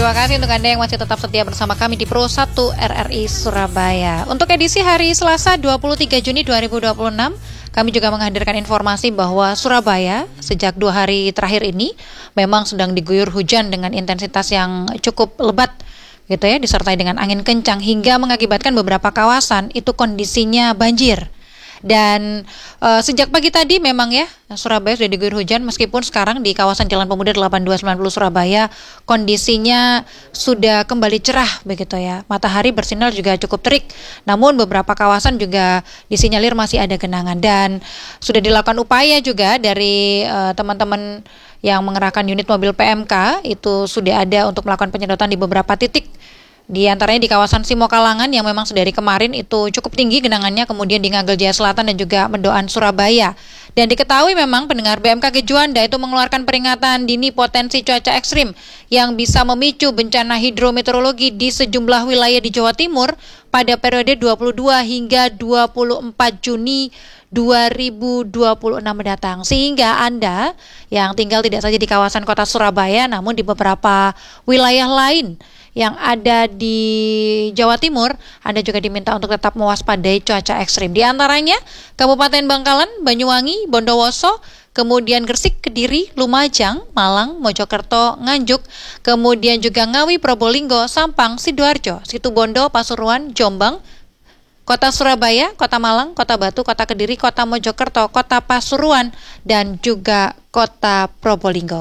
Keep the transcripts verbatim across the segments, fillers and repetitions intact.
Terima kasih untuk Anda yang masih tetap setia bersama kami di Pro satu R R I Surabaya. Untuk edisi hari Selasa dua puluh tiga Juni dua ribu dua puluh enam, kami juga menghadirkan informasi bahwa Surabaya sejak dua hari terakhir ini memang sedang diguyur hujan dengan intensitas yang cukup lebat gitu ya, disertai dengan angin kencang hingga mengakibatkan beberapa kawasan itu kondisinya banjir. Dan uh, sejak pagi tadi memang ya Surabaya sudah diguyur hujan, meskipun sekarang di kawasan Jalan Pemuda delapan dua sembilan nol Surabaya kondisinya sudah kembali cerah begitu ya. Matahari bersinar juga cukup terik. Namun beberapa kawasan juga disinyalir masih ada genangan, dan sudah dilakukan upaya juga dari uh, teman-teman yang mengerahkan unit mobil P M K itu sudah ada untuk melakukan penyedotan di beberapa titik. Di antaranya di kawasan Simokalangan yang memang sedari kemarin itu cukup tinggi genangannya, kemudian di Ngagel Jaya Selatan dan juga Mendoan Surabaya. Dan diketahui memang pendengar B M K G Juanda itu mengeluarkan peringatan dini potensi cuaca ekstrim yang bisa memicu bencana hidrometeorologi di sejumlah wilayah di Jawa Timur pada periode dua puluh dua hingga dua puluh empat Juni dua ribu dua puluh enam mendatang. Sehingga Anda yang tinggal tidak saja di kawasan kota Surabaya namun di beberapa wilayah lain yang ada di Jawa Timur, Anda juga diminta untuk tetap mewaspadai cuaca ekstrim. Di antaranya Kabupaten Bangkalan, Banyuwangi, Bondowoso, kemudian Gresik, Kediri, Lumajang, Malang, Mojokerto, Nganjuk, kemudian juga Ngawi, Probolinggo, Sampang, Sidoarjo, Situbondo, Pasuruan, Jombang, Kota Surabaya, Kota Malang, Kota Batu, Kota Kediri, Kota Mojokerto, Kota Pasuruan, dan juga Kota Probolinggo.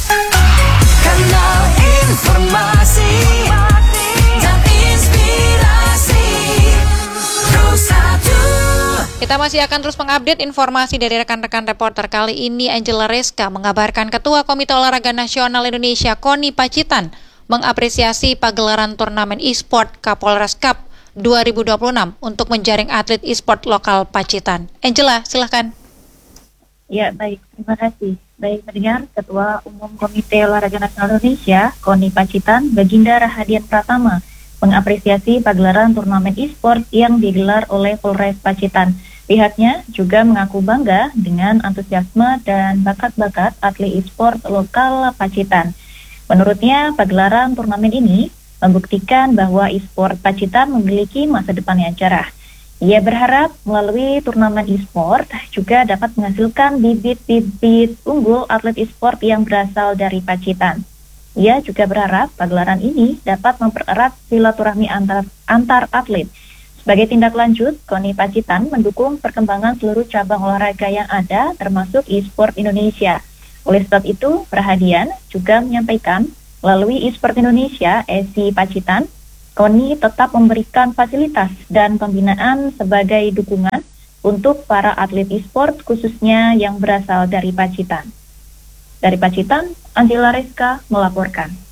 Kanal informasi dan inspirasi Pro satu. Kita masih akan terus mengupdate informasi dari rekan-rekan reporter. Kali ini Angela Reska mengabarkan Ketua Komite Olahraga Nasional Indonesia KONI Pacitan mengapresiasi pagelaran turnamen e-sport Kapolres Cup dua ribu dua puluh enam untuk menjaring atlet e-sport lokal Pacitan. Angela, silakan. Ya, baik. Terima kasih. Baik, mendengar Ketua Umum Komite Olahraga Nasional Indonesia, KONI Pacitan, Baginda Rahadian Pratama, mengapresiasi pagelaran turnamen e-sport yang digelar oleh Polres Pacitan. Pihaknya juga mengaku bangga dengan antusiasme dan bakat-bakat atlet e-sport lokal Pacitan. Menurutnya, pagelaran turnamen ini membuktikan bahwa e-sport Pacitan memiliki masa depan yang cerah. Ia berharap melalui turnamen e-sport juga dapat menghasilkan bibit-bibit unggul atlet e-sport yang berasal dari Pacitan. Ia juga berharap pagelaran ini dapat mempererat silaturahmi antar, antar atlet. Sebagai tindak lanjut, KONI Pacitan mendukung perkembangan seluruh cabang olahraga yang ada, termasuk e-sport Indonesia. Oleh sebab itu, Rahadian juga menyampaikan melalui e-sport Indonesia, E S I Pacitan, KONI tetap memberikan fasilitas dan pembinaan sebagai dukungan untuk para atlet e-sport khususnya yang berasal dari Pacitan. Dari Pacitan, Angela Reska melaporkan.